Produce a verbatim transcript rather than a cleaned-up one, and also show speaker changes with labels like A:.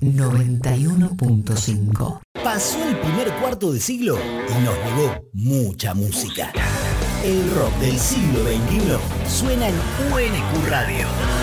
A: noventa y uno punto cinco.
B: Pasó el primer cuarto de siglo y nos llegó mucha música. El rock del siglo veintiuno suena en U N Q Radio.